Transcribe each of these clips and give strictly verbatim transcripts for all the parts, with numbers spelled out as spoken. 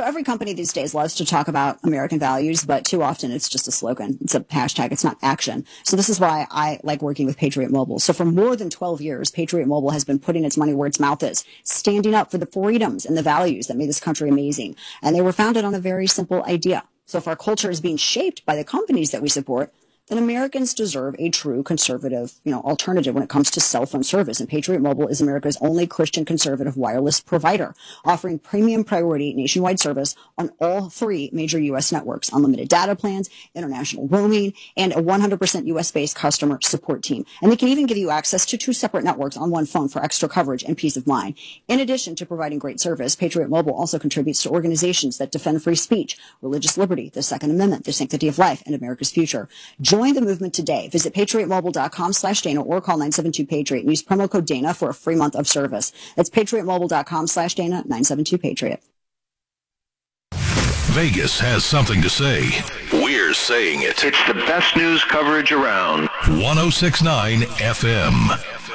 every company these days loves to talk about American values, but too often it's just a slogan. It's a hashtag. It's not action. So this is why I like working with Patriot Mobile. So for more than twelve years, Patriot Mobile has been putting its money where its mouth is, standing up for the freedoms and the values that made this country amazing. And they were founded on a very simple idea. So if our culture is being shaped by the companies that we support, then Americans deserve a true conservative, you know, alternative when it comes to cell phone service. And Patriot Mobile is America's only Christian conservative wireless provider, offering premium priority nationwide service on all three major U S networks, unlimited data plans, international roaming, and a one hundred percent U S-based customer support team. And they can even give you access to two separate networks on one phone for extra coverage and peace of mind. In addition to providing great service, Patriot Mobile also contributes to organizations that defend free speech, religious liberty, the Second Amendment, the sanctity of life, and America's future. Join the movement today. Visit patriotmobile.com slash Dana or call nine seven two Patriot and use promo code Dana for a free month of service. That's patriotmobile.com slash Dana, nine seven two Patriot. Vegas has something to say. We're saying it. It's the best news coverage around. one oh six point nine F M.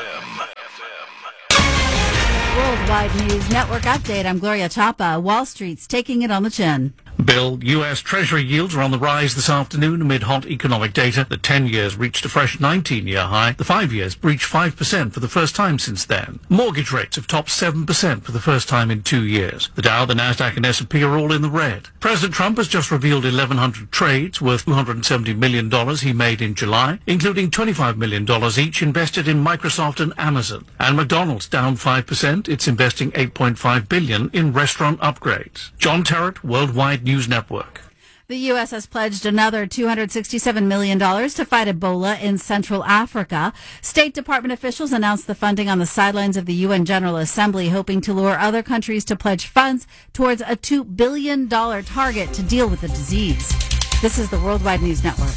Worldwide News Network update. I'm Gloria Chapa. Wall Street's taking it on the chin. Bill, U S. Treasury yields are on the rise this afternoon amid hot economic data. The ten years reached a fresh nineteen-year high. The five years breached five percent for the first time since then. Mortgage rates have topped seven percent for the first time in two years. The Dow, the Nasdaq, and S and P are all in the red. President Trump has just revealed eleven hundred trades worth two hundred seventy million dollars he made in July, including twenty-five million dollars each invested in Microsoft and Amazon. And McDonald's down five percent. It's investing eight point five billion dollars in restaurant upgrades. John Terrett, Worldwide News Network. The U S has pledged another two hundred sixty-seven million dollars to fight Ebola in Central Africa. State Department officials announced the funding on the sidelines of the U N General Assembly, hoping to lure other countries to pledge funds towards a two billion dollars target to deal with the disease. This is the Worldwide News Network.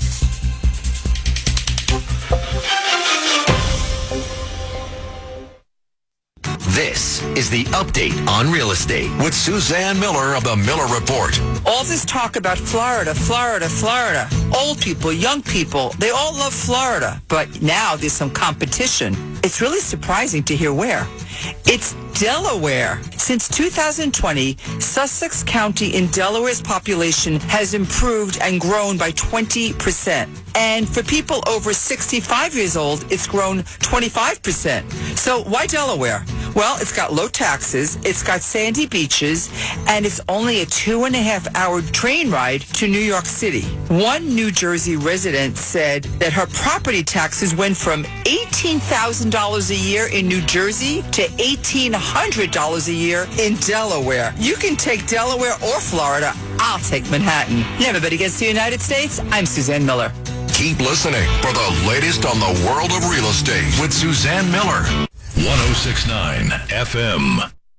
This is the update on real estate with Suzanne Miller of the Miller Report. All this talk about Florida, Florida, Florida. Old people, young people, they all love Florida. But now there's some competition. It's really surprising to hear where. It's Delaware. Since two thousand twenty, Sussex County in Delaware's population has improved and grown by twenty percent. And for people over sixty-five years old, it's grown twenty-five percent. So why Delaware? Well, it's got low taxes, it's got sandy beaches, and it's only a two and a half hour train ride to New York City. One New Jersey resident said that her property taxes went from eighteen thousand dollars a year in New Jersey to eighteen hundred dollars a year in Delaware. You can take Delaware or Florida. I'll take Manhattan. Never bet against the United States. I'm Suzanne Miller. Keep listening for the latest on the world of real estate with Suzanne Miller. one oh six point nine F M.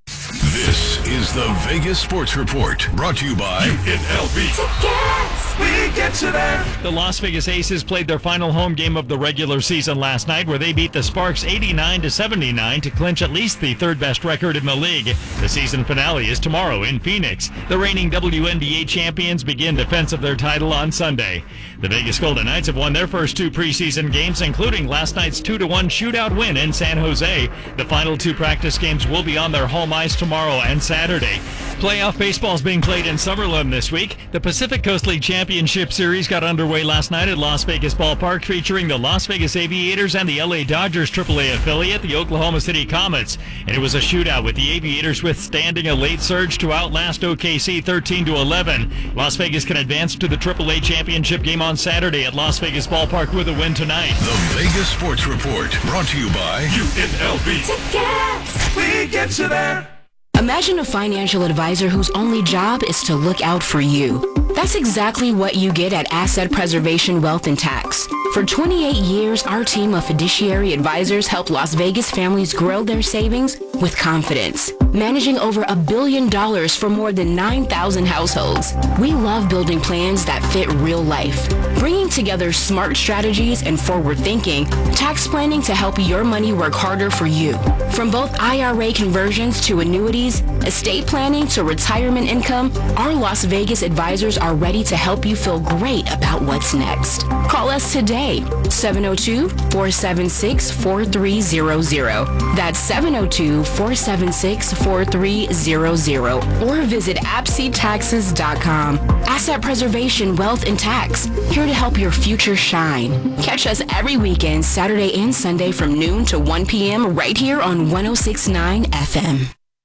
This is the Vegas Sports Report, brought to you by U N L V. Tickets! We get you there. The Las Vegas Aces played their final home game of the regular season last night, where they beat the Sparks eighty-nine to seventy-nine to clinch at least the third best record in the league. The season finale is tomorrow in Phoenix. The reigning W N B A champions begin defense of their title on Sunday. The Vegas Golden Knights have won their first two preseason games, including last night's two to one shootout win in San Jose. The final two practice games will be on their home ice tomorrow and Saturday. Playoff baseball is being played in Summerlin this week. The Pacific Coast League Championship Series got underway last night at Las Vegas Ballpark, featuring the Las Vegas Aviators and the L A Dodgers triple A affiliate, the Oklahoma City Comets. And it was a shootout, with the Aviators withstanding a late surge to outlast O K C thirteen to eleven. Las Vegas can advance to the triple A championship game on Saturday at Las Vegas Ballpark with a win tonight. The Vegas Sports Report, brought to you by U N L V. Tickets! We get you there. Imagine a financial advisor whose only job is to look out for you. That's exactly what you get at Asset Preservation Wealth and Tax. For twenty-eight years, our team of fiduciary advisors help Las Vegas families grow their savings with confidence, managing over a billion dollars for more than nine thousand households. We love building plans that fit real life, bringing together smart strategies and forward thinking, tax planning to help your money work harder for you. From both I R A conversions to annuities, estate planning to retirement income, our Las Vegas advisors are ready to help you feel great about what's next. Call us today, seven oh two, four seven six, four three zero zero. That's seven oh two, four seven six, four three zero zero or visit abc taxes dot com. Asset Preservation Wealth and Tax, here to help your future shine. Catch us every weekend, Saturday and Sunday from noon to one p.m. right here on one oh six point nine F M.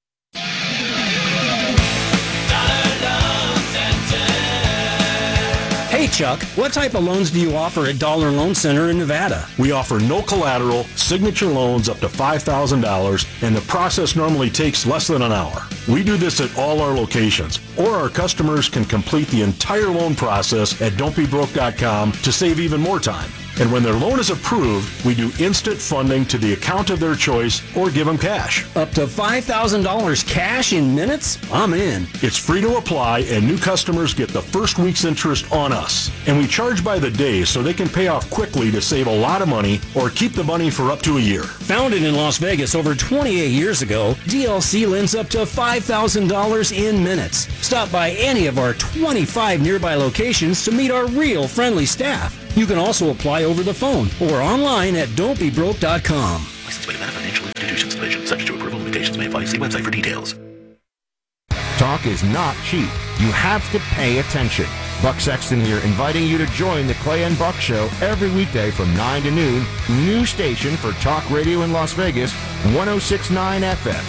Hey Chuck, what type of loans do you offer at Dollar Loan Center in Nevada? We offer no collateral, signature loans up to five thousand dollars, and the process normally takes less than an hour. We do this at all our locations, or our customers can complete the entire loan process at don't be broke dot com to save even more time. And when their loan is approved, we do instant funding to the account of their choice or give them cash. Up to five thousand dollars cash in minutes? I'm in. It's free to apply, and new customers get the first week's interest on us. And we charge by the day so they can pay off quickly to save a lot of money or keep the money for up to a year. Founded in Las Vegas over twenty-eight years ago, D L C lends up to five thousand dollars in minutes. Stop by any of our twenty-five nearby locations to meet our real friendly staff. You can also apply over the phone or online at don't be broke dot com. Licensed by Nevada Financial Institutions Division. Subject to approval, limitations may apply. See website for details. Talk is not cheap. You have to pay attention. Buck Sexton here, inviting you to join the Clay and Buck Show every weekday from nine to noon. New station for talk radio in Las Vegas, one oh six point nine F M.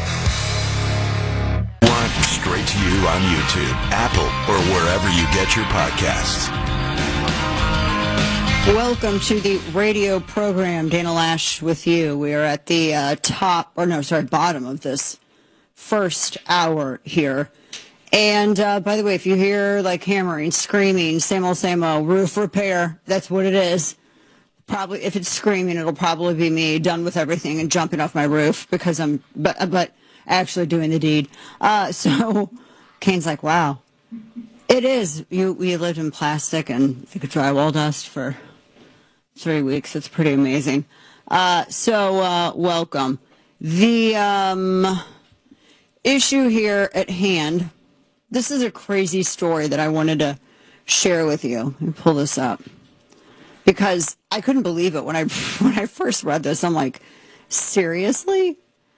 Want straight to you on YouTube, Apple, or wherever you get your podcasts. Welcome to the radio program. Dana Lash with you. We are at the uh, top, or no, sorry, bottom of this first hour here. And uh, by the way, if you hear like hammering, screaming, same old, same old, roof repair, that's what it is. Probably, if it's screaming, it'll probably be me done with everything and jumping off my roof because I'm, but, but actually doing the deed. Uh, so Kane's like, wow, it is. You, we lived in plastic and like drywall dust for three weeks. It's pretty amazing. Uh, so, uh, welcome. The um, issue here at hand, this is a crazy story that I wanted to share with you. Let me pull this up. Because I couldn't believe it when I when I first read this. I'm like, seriously?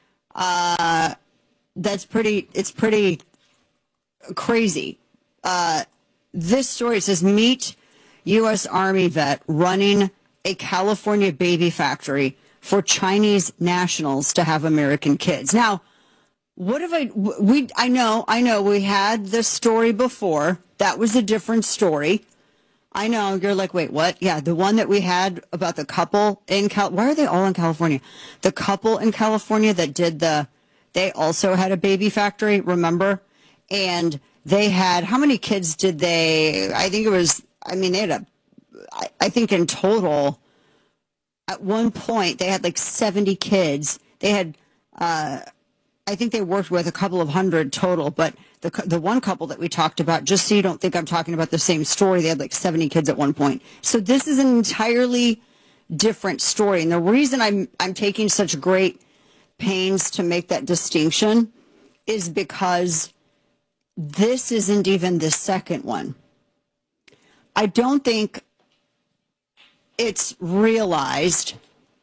Uh, that's pretty, it's pretty crazy. Uh, this story says, meet U S Army vet running a California baby factory for Chinese nationals to have American kids. Now, what have I, we, I know, I know we had this story before. That was a different story. I know, you're like, wait, what? Yeah, the one that we had about the couple in Cal, why are they all in California? The couple in California that did the, they also had a baby factory, remember? And they had, how many kids did they, I think it was, I mean, they had a, I, I think in total, at one point, they had like seventy kids. They had, uh, I think they worked with a couple of hundred total, but the the one couple that we talked about, just so you don't think I'm talking about the same story, they had like seventy kids at one point. So this is an entirely different story. And the reason I'm I'm taking such great pains to make that distinction is because this isn't even the second one. I don't think it's realized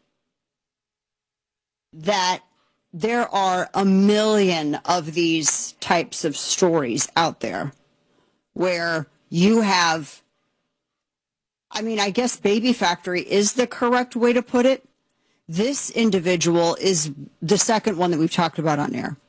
that there are a million of these types of stories out there where you have, I mean, I guess baby factory is the correct way to put it. This individual is the second one that we've talked about on air.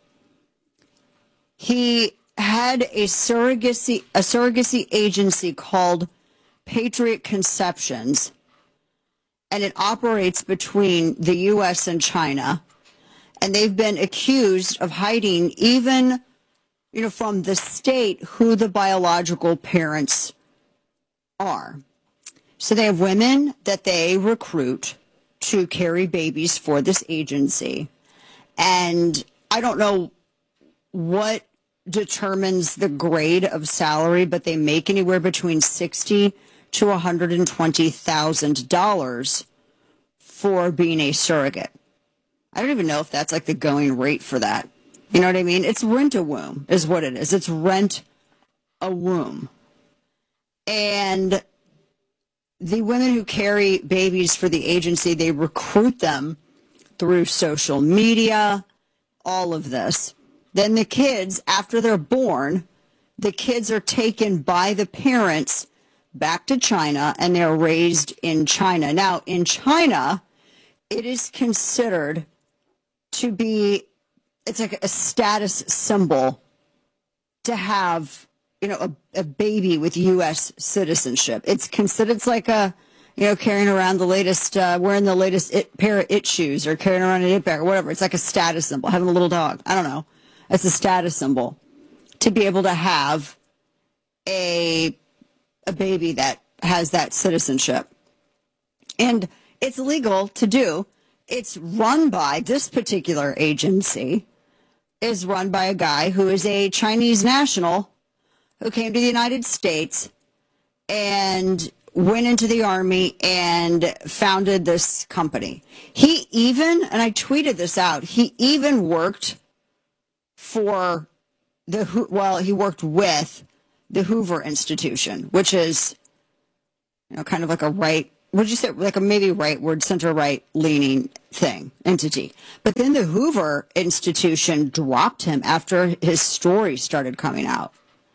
He had a surrogacy, a surrogacy agency called Patriot Conceptions, and it operates between the U S and China. And they've been accused of hiding even, you know, from the state who the biological parents are. So they have women that they recruit to carry babies for this agency. And I don't know what determines the grade of salary, but they make anywhere between sixty thousand to one hundred twenty thousand dollars for being a surrogate. I don't even know if that's like the going rate for that. You know what I mean? It's rent a womb is what it is. It's rent a womb. And the women who carry babies for the agency, they recruit them through social media, all of this, then the kids, after they're born, the kids are taken by the parents back to China and they're raised in China. Now, in China, it is considered to be, it's like a status symbol to have, you know, a, a baby with U S citizenship. It's considered, it's like a, you know, carrying around the latest, uh, wearing the latest it, pair of it shoes or carrying around an it bag or whatever. It's like a status symbol, having a little dog. I don't know. It's a status symbol to be able to have a a baby that has that citizenship. And it's legal to do. It's run by, this particular agency is run by a guy who is a Chinese national who came to the United States and went into the army and founded this company. He even, and I tweeted this out, he even worked for the, well, he worked with the Hoover Institution, which is, you know, kind of like a right, what did you say, like a maybe rightward, center-right leaning thing, entity. But then the Hoover Institution dropped him after his story started coming out.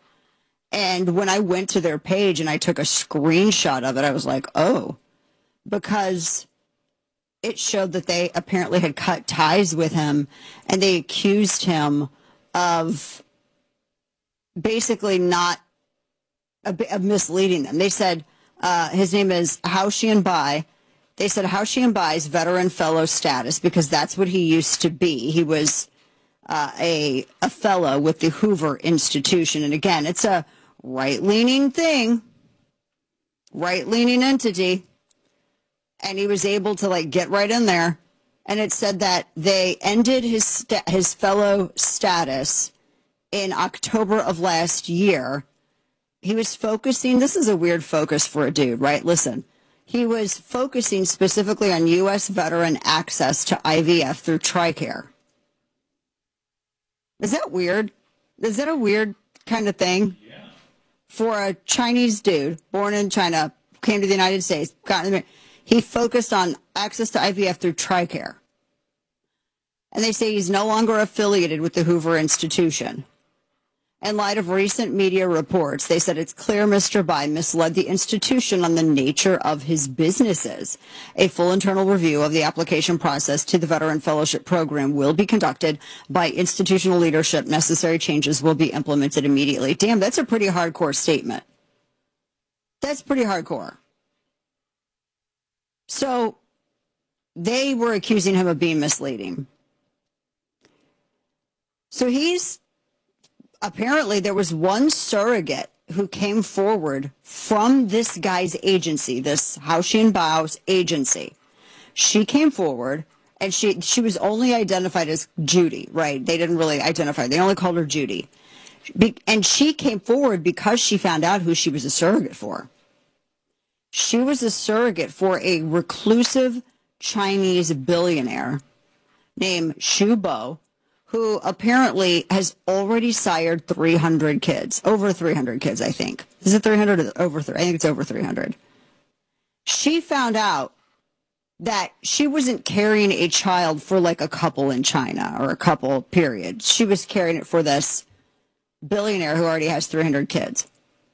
And when I went to their page and I took a screenshot of it, I was like, oh, because it showed that they apparently had cut ties with him and they accused him of basically not of misleading them. They said uh, his name is Hao Xianbai. They said Hao Xianbai's veteran fellow status, because that's what he used to be. He was uh, a a fellow with the Hoover Institution, and again, it's a right-leaning thing, right-leaning entity, and he was able to like get right in there. And it said that they ended his sta- his fellow status in October of last year. He was focusing, this is a weird focus for a dude, right? Listen, he was focusing specifically on U S veteran access to I V F through TRICARE. Is that weird? Is that a weird kind of thing? Yeah. For a Chinese dude born in China, came to the United States, got in the, he focused on access to I V F through TRICARE. And they say he's no longer affiliated with the Hoover Institution. In light of recent media reports, they said it's clear Mister Bai misled the institution on the nature of his businesses. A full internal review of the application process to the Veteran Fellowship Program will be conducted by institutional leadership. Necessary changes will be implemented immediately. Damn, that's a pretty hardcore statement. That's pretty hardcore. So they were accusing him of being misleading. So he's, apparently there was one surrogate who came forward from this guy's agency, this Hao Xianbai's agency. She came forward, and she she was only identified as Judy, right? They didn't really identify. They only called her Judy. Be- and she came forward because she found out who she was a surrogate for. She was a surrogate for a reclusive Chinese billionaire named Xu Bo, who apparently has already sired three hundred kids. Over three hundred kids, I think. Is it three hundred or over three? I think it's over three hundred. She found out that she wasn't carrying a child for like a couple in China or a couple, period. She was carrying it for this billionaire who already has three hundred kids.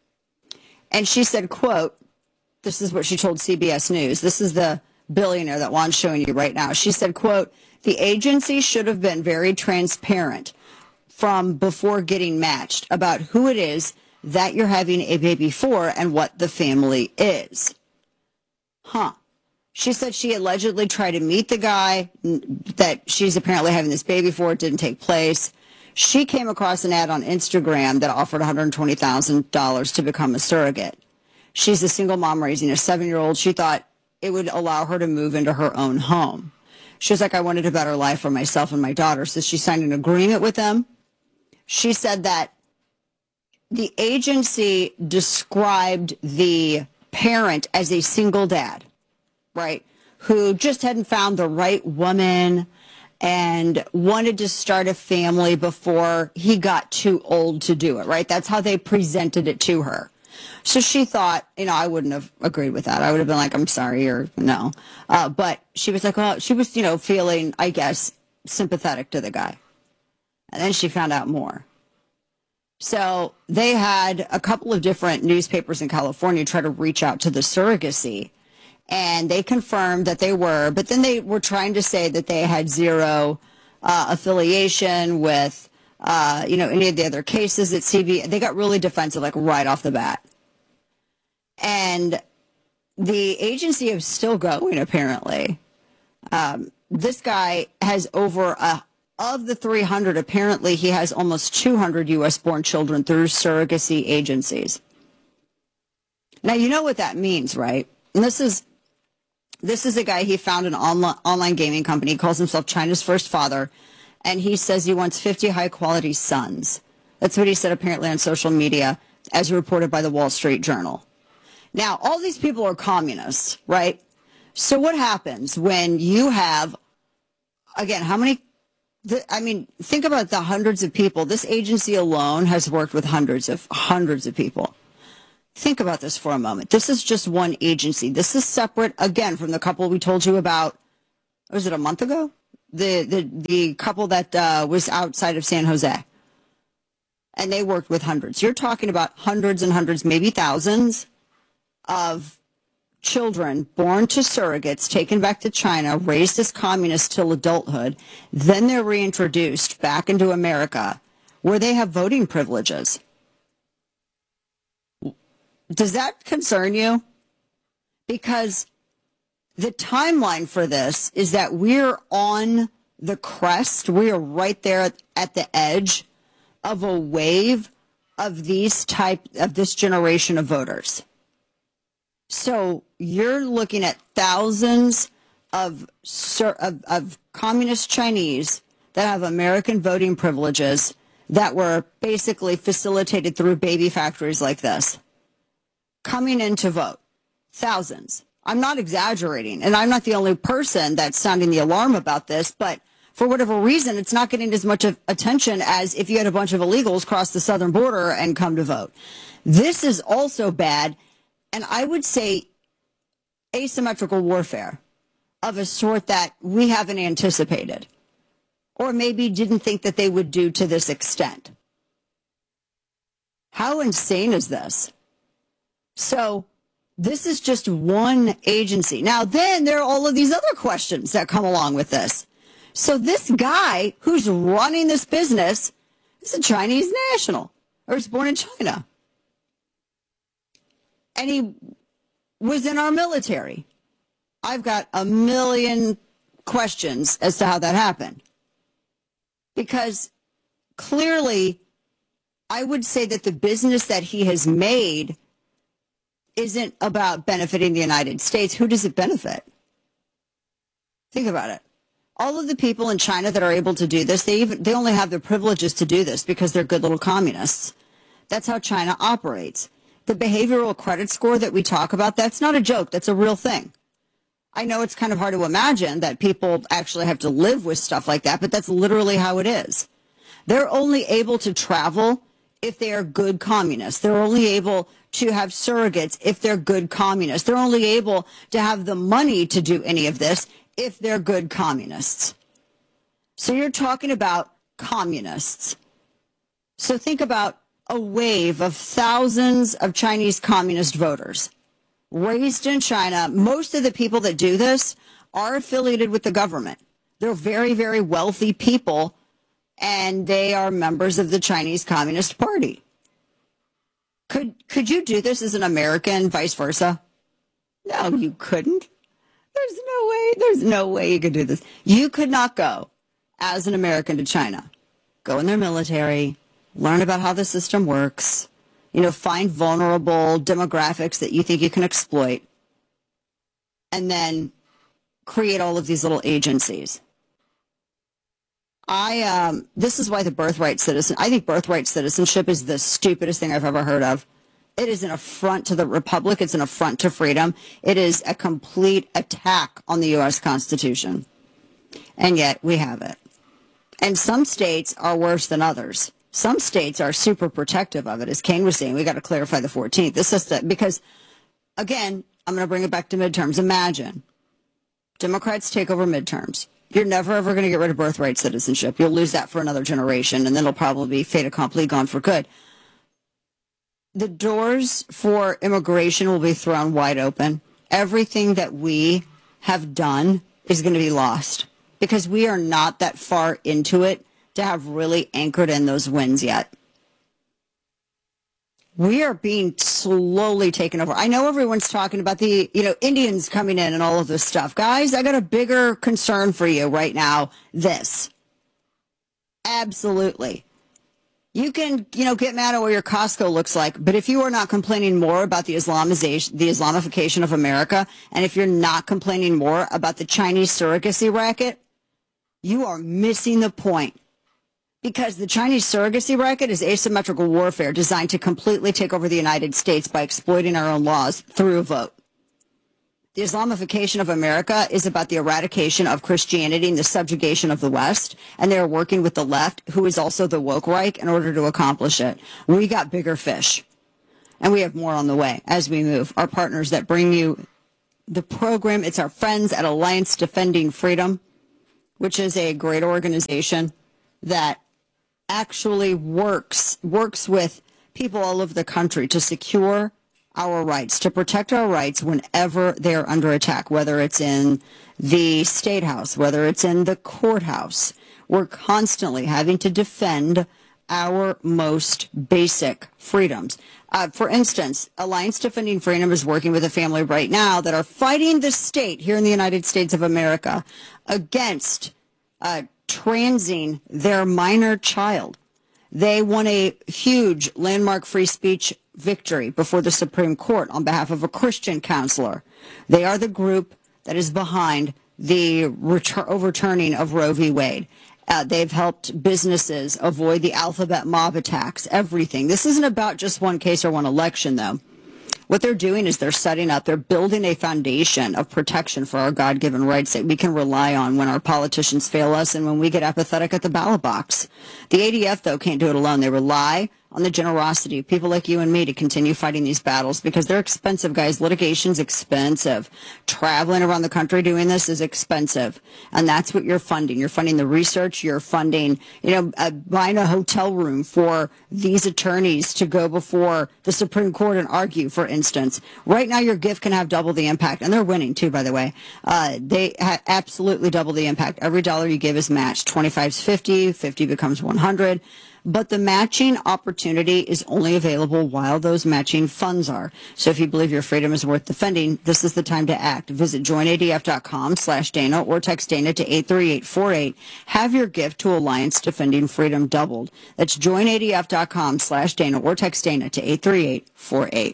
And she said, quote, this is what she told C B S News. This is the billionaire that Juan's showing you right now. She said, quote, the agency should have been very transparent from before getting matched about who it is that you're having a baby for and what the family is. Huh. She said she allegedly tried to meet the guy that she's apparently having this baby for. It didn't take place. She came across an ad on Instagram that offered one hundred twenty thousand dollars to become a surrogate. She's a single mom raising a seven-year-old. She thought it would allow her to move into her own home. She was like, I wanted a better life for myself and my daughter. So she signed an agreement with them. She said that the agency described the parent as a single dad, right, who just hadn't found the right woman and wanted to start a family before he got too old to do it, right? That's how they presented it to her. So she thought, you know, I wouldn't have agreed with that. I would have been like, I'm sorry, or no. Uh, but she was like, well, she was, you know, feeling, I guess, sympathetic to the guy. And then she found out more. So they had a couple of different newspapers in California try to reach out to the surrogacy, and they confirmed that they were, but then they were trying to say that they had zero uh, affiliation with, uh, you know, any of the other cases at C B S. They got really defensive, like right off the bat. And the agency is still going, apparently. Um, this guy has over a Of the three hundred, apparently he has almost two hundred U S born children through surrogacy agencies. Now, you know what that means, right? And this is this is a guy, he found an online, online gaming company. He calls himself China's first father, and he says he wants fifty high-quality sons. That's what he said apparently on social media, as reported by the Wall Street Journal. Now, all these people are communists, right? So what happens when you have, again, how many... The, I mean, think about the hundreds of people. This agency alone has worked with hundreds of hundreds of people. Think about this for a moment. This is just one agency. This is separate, again, from the couple we told you about, was it a month ago? The the, the couple that uh, was outside of San Jose. And they worked with hundreds. You're talking about hundreds and hundreds, maybe thousands of children born to surrogates, taken back to China, raised as communists till adulthood, then they're reintroduced back into America where they have voting privileges. Does that concern you? Because the timeline for this is that we're on the crest. We are right there at the edge of a wave of these type of this generation of voters. So you're looking at thousands of, of of communist Chinese that have American voting privileges that were basically facilitated through baby factories like this, coming in to vote. Thousands. I'm not exaggerating, and I'm not the only person that's sounding the alarm about this, but for whatever reason, it's not getting as much of attention as if you had a bunch of illegals cross the southern border and come to vote. This is also bad. And I would say asymmetrical warfare of a sort that we haven't anticipated, or maybe didn't think that they would do to this extent. How insane is this? So this is just one agency. Now, then there are all of these other questions that come along with this. So this guy who's running this business is a Chinese national, or is born in China. And he was in our military. I've got a million questions as to how that happened. Because clearly, I would say that the business that he has made isn't about benefiting the United States. Who does it benefit? Think about it. All of the people in China that are able to do this, they even they only have the privileges to do this because they're good little communists. That's how China operates. The behavioral credit score that we talk about, that's not a joke. That's a real thing. I know it's kind of hard to imagine that people actually have to live with stuff like that, but that's literally how it is. They're only able to travel if they are good communists. They're only able to have surrogates if they're good communists. They're only able to have the money to do any of this if they're good communists. So you're talking about communists. So think about a wave of thousands of Chinese communist voters raised in China. Most of the people that do this are affiliated with the government. They're very, very wealthy people, and they are members of the Chinese Communist Party. Could could you do this as an American, vice versa? No, you couldn't. There's no way. There's no way you could do this. You could not go as an American to China, go in their military, learn about how the system works, you know, find vulnerable demographics that you think you can exploit, and then create all of these little agencies. I um, this is why the birthright citizen, I think birthright citizenship is the stupidest thing I've ever heard of. It is an affront to the republic. It's an affront to freedom. It is a complete attack on the U S Constitution. And yet we have it. And some states are worse than others. Some states are super protective of it. As Kane was saying, we got to clarify the fourteenth. This is the, because, again, I'm going to bring it back to midterms. Imagine Democrats take over midterms. You're never, ever going to get rid of birthright citizenship. You'll lose that for another generation, and then it'll probably be fait accompli, gone for good. The doors for immigration will be thrown wide open. Everything that we have done is going to be lost because we are not that far into it to have really anchored in those wins yet. We are being slowly taken over. I know everyone's talking about the, you know, Indians coming in and all of this stuff. Guys, I got a bigger concern for you right now. This. Absolutely. You can, you know, get mad at what your Costco looks like, but if you are not complaining more about the Islamization, the Islamification of America, and if you're not complaining more about the Chinese surrogacy racket, you are missing the point. Because the Chinese surrogacy racket is asymmetrical warfare designed to completely take over the United States by exploiting our own laws through a vote. The Islamification of America is about the eradication of Christianity and the subjugation of the West, and they are working with the left, who is also the woke Reich, in order to accomplish it. We got bigger fish, and we have more on the way as we move. Our partners that bring you the program, it's our friends at Alliance Defending Freedom, which is a great organization that actually works works with people all over the country to secure our rights, to protect our rights whenever they're under attack, whether it's in the State House, whether it's in the courthouse. We're constantly having to defend our most basic freedoms. Uh, for instance, Alliance Defending Freedom is working with a family right now that are fighting the state here in the United States of America against uh, transing their minor child. They won a huge landmark free speech victory before the Supreme Court on behalf of a Christian counselor. They are the group that is behind the retur- overturning of Roe v. Wade. Uh, they've helped businesses avoid the alphabet mob attacks, everything. This isn't about just one case or one election, though. What they're doing is they're setting up, they're building a foundation of protection for our God-given rights that we can rely on when our politicians fail us and when we get apathetic at the ballot box. The A D F, though, can't do it alone. They rely on the generosity of people like you and me to continue fighting these battles because they're expensive, guys. Litigation's expensive. Traveling around the country doing this is expensive. And that's what you're funding. You're funding the research. You're funding, you know, uh, buying a hotel room for these attorneys to go before the Supreme Court and argue, for instance. Right now, your gift can have double the impact. And they're winning, too, by the way. Uh, they ha- absolutely double the impact. Every dollar you give is matched. twenty-five is fifty. fifty becomes one hundred. But the matching opportunity is only available while those matching funds are. So if you believe your freedom is worth defending, this is the time to act. Visit join A D F dot com slash Dana or text Dana to eight three eight four eight. Have your gift to Alliance Defending Freedom doubled. That's join A D F dot com slash Dana or text Dana to eight three eight four eight.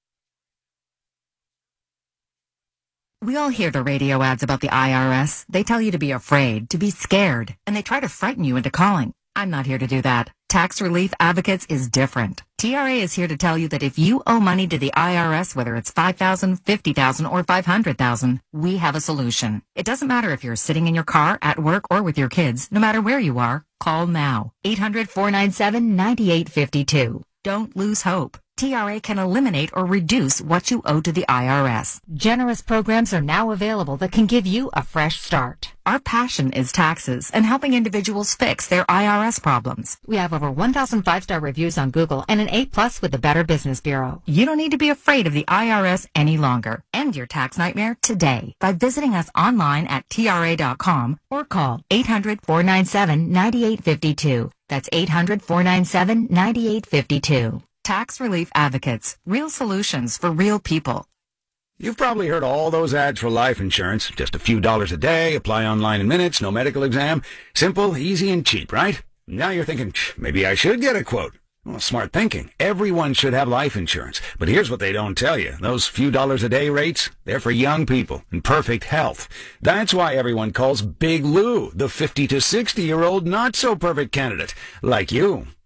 We all hear the radio ads about the I R S. They tell you to be afraid, to be scared, and they try to frighten you into calling. I'm not here to do that. Tax Relief Advocates is different. T R A is here to tell you that if you owe money to the I R S, whether it's five thousand dollars, fifty thousand dollars, or five hundred thousand dollars, we have a solution. It doesn't matter if you're sitting in your car, at work, or with your kids. No matter where you are, call now. eight hundred, four nine seven, nine eight five two. Don't lose hope. T R A can eliminate or reduce what you owe to the I R S. Generous programs are now available that can give you a fresh start. Our passion is taxes and helping individuals fix their I R S problems. We have over one thousand five-star reviews on Google and an A plus with the Better Business Bureau. You don't need to be afraid of the I R S any longer. End your tax nightmare today by visiting us online at T R A dot com or call eight hundred, four nine seven, nine eight five two. That's eight hundred, four nine seven, nine eight five two. Tax Relief Advocates. Real solutions for real people. You've probably heard all those ads for life insurance. Just a few dollars a day, apply online in minutes, no medical exam. Simple, easy, and cheap, right? Now you're thinking, maybe I should get a quote. Well, smart thinking. Everyone should have life insurance. But here's what they don't tell you. Those few dollars a day rates, they're for young people in perfect health. That's why everyone calls Big Lou the fifty to sixty-year-old not-so-perfect candidate, like you.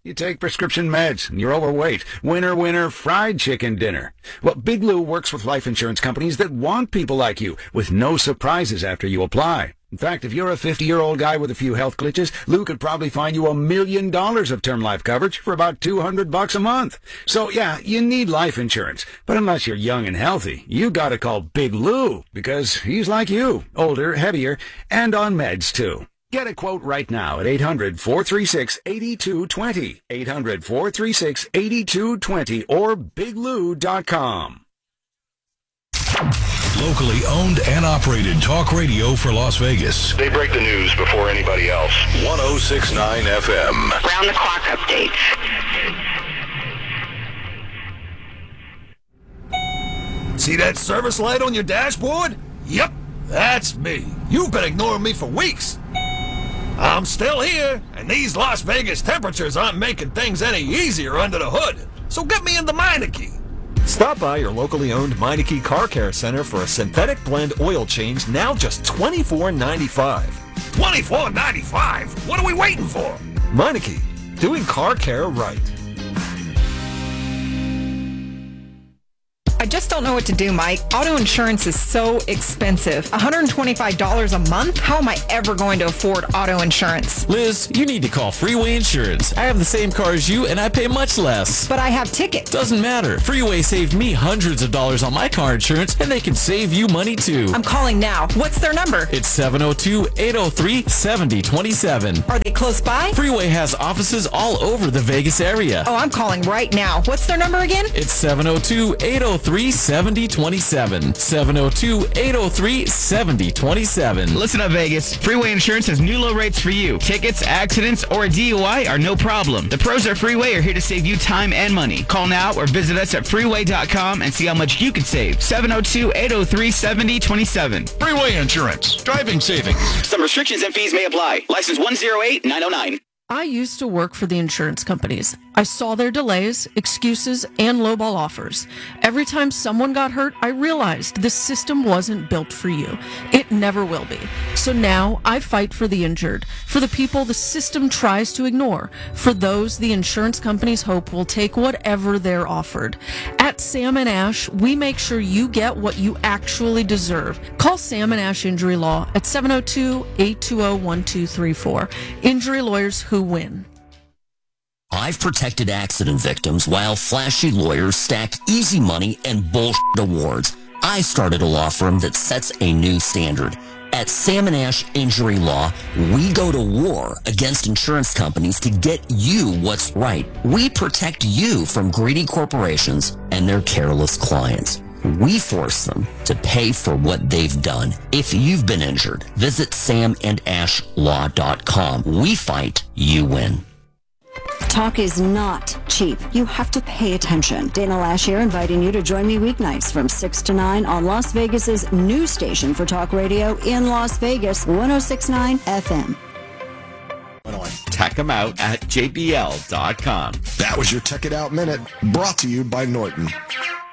You take prescription meds, and you're overweight. Winner, winner, fried chicken dinner. Well, Big Lou works with life insurance companies that want people like you, with no surprises after you apply. In fact, if you're a fifty-year-old guy with a few health glitches, Lou could probably find you a million dollars of term life coverage for about two hundred bucks a month. So, yeah, you need life insurance. But unless you're young and healthy, you gotta call Big Lou, because he's like you, older, heavier, and on meds, too. Get a quote right now at eight hundred, four three six, eight two two zero, eight hundred, four three six, eight two two zero, or big lou dot com. Locally owned and operated talk radio for Las Vegas. They break the news before anybody else. one oh six point nine F M. Round the clock updates. See that service light on your dashboard? Yep, that's me. You've been ignoring me for weeks. I'm still here, and these Las Vegas temperatures aren't making things any easier under the hood. So get me into Meineke. Stop by your locally owned Meineke Car Care Center for a synthetic blend oil change, now just twenty-four ninety-five. twenty-four ninety-five? What are we waiting for? Meineke, doing car care right. I just don't know what to do, Mike. Auto insurance is so expensive. one hundred twenty-five dollars a month? How am I ever going to afford auto insurance? Liz, you need to call Freeway Insurance. I have the same car as you, and I pay much less. But I have tickets. Doesn't matter. Freeway saved me hundreds of dollars on my car insurance, and they can save you money, too. I'm calling now. What's their number? It's seven oh two, eight oh three, seven oh two seven. Are they close by? Freeway has offices all over the Vegas area. Oh, I'm calling right now. What's their number again? It's seven oh two, eight oh three, seven oh two seven. seven oh two, eight oh three, seven oh two seven. Listen up, Vegas. Freeway Insurance has new low rates for you. Tickets, accidents, or a D U I are no problem. The pros at Freeway are here to save you time and money. Call now or visit us at freeway dot com and see how much you could save. seven oh two, eight oh three, seven oh two seven. Freeway Insurance. Driving savings. Some restrictions and fees may apply. License one oh eight nine oh nine. I used to work for the insurance companies. I saw their delays, excuses, and lowball offers. Every time someone got hurt, I realized this system wasn't built for you. It never will be. So now I fight for the injured, for the people the system tries to ignore, for those the insurance companies hope will take whatever they're offered. At Sam and Ash, we make sure you get what you actually deserve. Call Sam and Ash Injury Law at seven oh two, eight two oh, one two three four. Injury lawyers who win. I've protected accident victims while flashy lawyers stack easy money and bullshit awards. I started a law firm that sets a new standard. At Sam and Ash Injury Law, we go to war against insurance companies to get you what's right. We protect you from greedy corporations and their careless clients. We force them to pay for what they've done. If you've been injured, visit sam and ash law dot com. We fight, you win. Talk is not cheap. You have to pay attention. Dana Lash here, inviting you to join me weeknights from six to nine on Las Vegas's new station for talk radio in Las Vegas, one oh six point nine F M. Check them out at j b l dot com. That was your Check It Out Minute, brought to you by Norton.